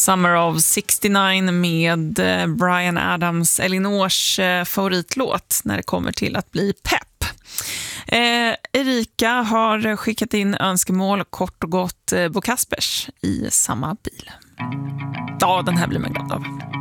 Summer of 69 med Bryan Adams, Elinors favoritlåt när det kommer till att bli pepp. Erika har skickat in önskemål, kort och gott Bo Kaspers, I samma bil. Ja, den här blir man glad av.